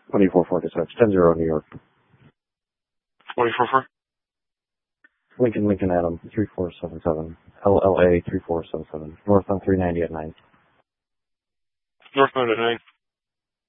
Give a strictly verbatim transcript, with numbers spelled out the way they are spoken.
twenty-four four dispatch, ten zero New York. twenty-four four? Lincoln, Lincoln, Adam, three four seven seven. L L A three four seven seven. North on three ninety at nine. Northbound at nine.